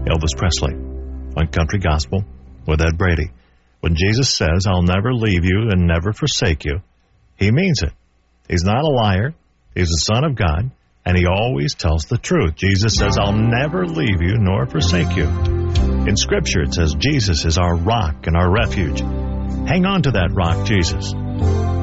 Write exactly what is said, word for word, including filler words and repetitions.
Elvis Presley on Country Gospel with Ed Brady. When Jesus says, I'll never leave you and never forsake you, he means it. He's not a liar. He's the Son of God, and he always tells the truth. Jesus says, I'll never leave you nor forsake you. In Scripture, it says Jesus is our rock and our refuge. Hang on to that rock, Jesus.